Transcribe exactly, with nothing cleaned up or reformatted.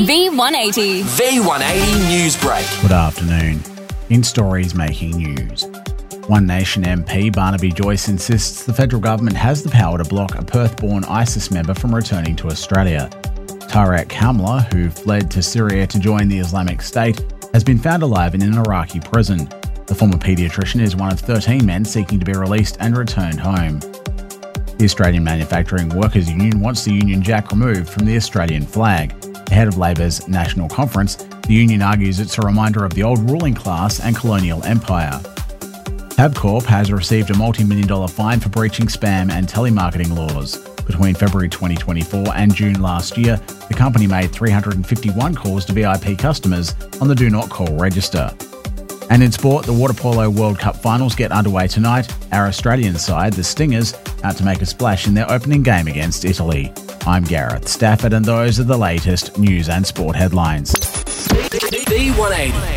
V one eighty. V one eighty News Break. Good afternoon. In stories making news. One Nation M P Barnaby Joyce insists the federal government has the power to block a Perth-born ISIS member from returning to Australia. Tarek Kamla, who fled to Syria to join the Islamic State, has been found alive in an Iraqi prison. The former paediatrician is one of thirteen men seeking to be released and returned home. The Australian Manufacturing Workers Union wants the Union Jack removed from the Australian flag. Ahead of Labor's national conference, the union argues it's a reminder of the old ruling class and colonial empire. Tabcorp has received a multi-million dollar fine for breaching spam and telemarketing laws. Between February twenty twenty-four and June last year, the company made three hundred fifty-one calls to V I P customers on the Do Not Call register. And in sport, the Water Polo World Cup finals get underway tonight. Our Australian side, the Stingers, out to make a splash in their opening game against Italy. I'm Gareth Stafford, and those are the latest news and sport headlines. V one eighty.